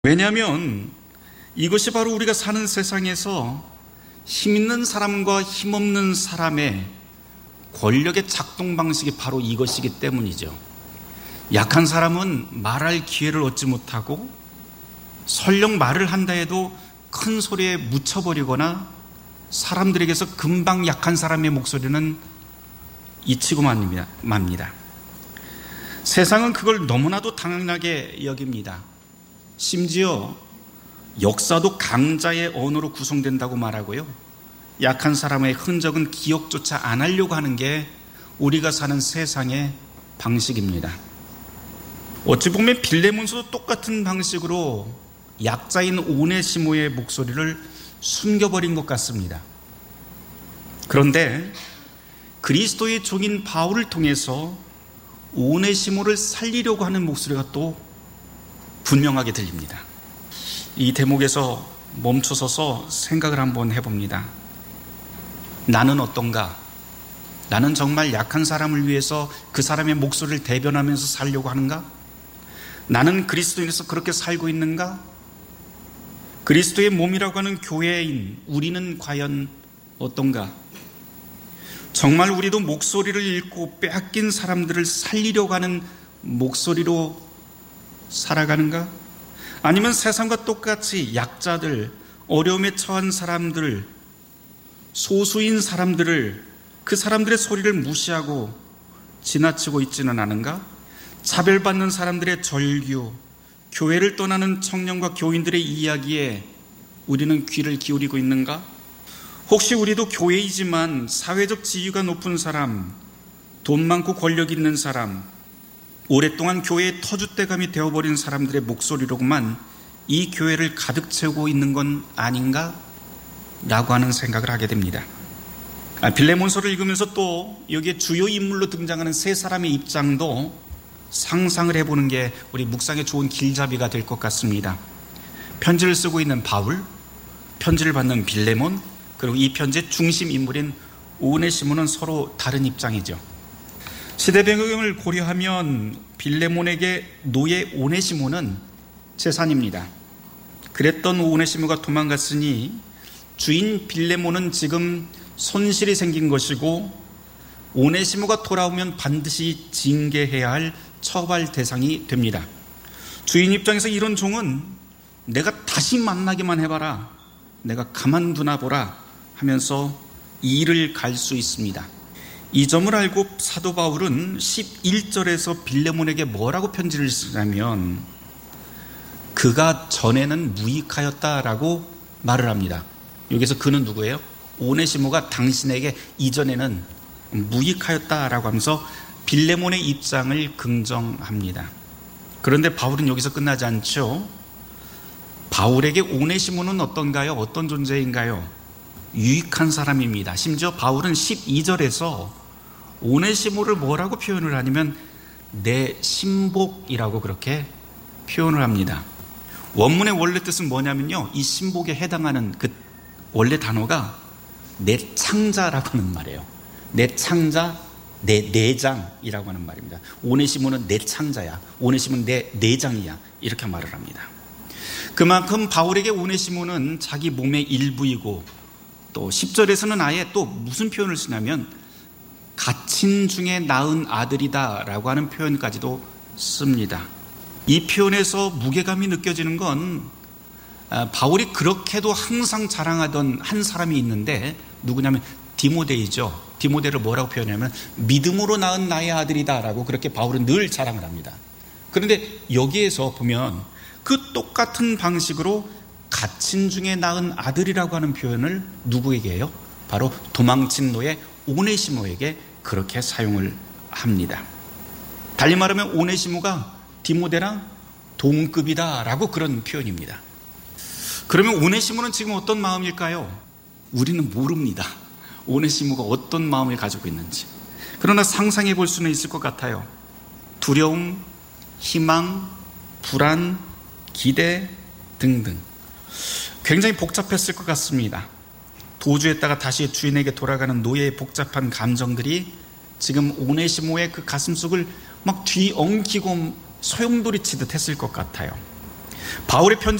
왜냐하면 이것이 바로 우리가 사는 세상에서 힘 있는 사람과 힘 없는 사람의 권력의 작동 방식이 바로 이것이기 때문이죠. 약한 사람은 말할 기회를 얻지 못하고 설령 말을 한다 해도 큰 소리에 묻혀버리거나 사람들에게서 금방 약한 사람의 목소리는 잊히고 맙니다. 세상은 그걸 너무나도 당연하게 여깁니다. 심지어 역사도 강자의 언어로 구성된다고 말하고요. 약한 사람의 흔적은 기억조차 안 하려고 하는 게 우리가 사는 세상의 방식입니다. 어찌 보면 빌레몬서도 똑같은 방식으로 약자인 오네시모의 목소리를 숨겨버린 것 같습니다. 그런데 그리스도의 종인 바울을 통해서 오네시모를 살리려고 하는 목소리가 또 분명하게 들립니다. 이 대목에서 멈춰서서 생각을 한번 해봅니다. 나는 어떤가? 나는 정말 약한 사람을 위해서 그 사람의 목소리를 대변하면서 살려고 하는가? 나는 그리스도인에서 그렇게 살고 있는가? 그리스도의 몸이라고 하는 교회인 우리는 과연 어떤가? 정말 우리도 목소리를 잃고 빼앗긴 사람들을 살리려고 하는 목소리로 살아가는가? 아니면 세상과 똑같이 약자들, 어려움에 처한 사람들, 소수인 사람들을, 그 사람들의 소리를 무시하고 지나치고 있지는 않은가? 차별받는 사람들의 절규, 교회를 떠나는 청년과 교인들의 이야기에 우리는 귀를 기울이고 있는가? 혹시 우리도 교회이지만 사회적 지위가 높은 사람, 돈 많고 권력 있는 사람, 오랫동안 교회의 터줏대감이 되어버린 사람들의 목소리로만 이 교회를 가득 채우고 있는 건 아닌가? 라고 하는 생각을 하게 됩니다. 빌레몬서를 읽으면서 또 여기에 주요 인물로 등장하는 세 사람의 입장도 상상을 해보는 게 우리 묵상에 좋은 길잡이가 될 것 같습니다. 편지를 쓰고 있는 바울, 편지를 받는 빌레몬, 그리고 이 편지의 중심 인물인 오네시모는 서로 다른 입장이죠. 시대 배경을 고려하면 빌레몬에게 노예 오네시모는 재산입니다. 그랬던 오네시모가 도망갔으니 주인 빌레몬은 지금 손실이 생긴 것이고 오네시모가 돌아오면 반드시 징계해야 할 처벌 대상이 됩니다. 주인 입장에서 이런 종은 내가 다시 만나기만 해봐라, 내가 가만두나 보라 하면서 일을 갈 수 있습니다. 이 점을 알고 사도 바울은 11절에서 빌레몬에게 뭐라고 편지를 쓰냐면 그가 전에는 무익하였다라고 말을 합니다. 여기서 그는 누구예요? 오네시모가 당신에게 이전에는 무익하였다라고 하면서 빌레몬의 입장을 긍정합니다. 그런데 바울은 여기서 끝나지 않죠. 바울에게 오네시모는 어떤가요? 어떤 존재인가요? 유익한 사람입니다. 심지어 바울은 12절에서 오네시모를 뭐라고 표현을 하냐면 내 신복이라고 그렇게 표현을 합니다. 원문의 원래 뜻은 뭐냐면요, 이 신복에 해당하는 그 원래 단어가 내 창자라고 하는 말이에요. 내 창자, 내 내장이라고 하는 말입니다. 오네시모는 내 창자야, 오네시모는 내 내장이야, 이렇게 말을 합니다. 그만큼 바울에게 오네시모는 자기 몸의 일부이고, 또 10절에서는 아예 또 무슨 표현을 쓰냐면 갇힌 중에 낳은 아들이다 라고 하는 표현까지도 씁니다. 이 표현에서 무게감이 느껴지는 건 바울이 그렇게도 항상 자랑하던 한 사람이 있는데 누구냐면 디모데이죠. 디모데를 뭐라고 표현하냐면 믿음으로 낳은 나의 아들이다 라고 그렇게 바울은 늘 자랑을 합니다. 그런데 여기에서 보면 그 똑같은 방식으로 갇힌 중에 낳은 아들이라고 하는 표현을 누구에게 해요? 바로 도망친 노예 오네시모에게 그렇게 사용을 합니다. 달리 말하면 오네시모가 디모데랑 동급이다 라고 그런 표현입니다. 그러면 오네시모는 지금 어떤 마음일까요? 우리는 모릅니다. 오네시모가 어떤 마음을 가지고 있는지. 그러나 상상해 볼 수는 있을 것 같아요. 두려움, 희망, 불안, 기대 등등 굉장히 복잡했을 것 같습니다. 도주했다가 다시 주인에게 돌아가는 노예의 복잡한 감정들이 지금 오네시모의 그 가슴속을 막 뒤엉키고 소용돌이치듯 했을 것 같아요. 바울의 편지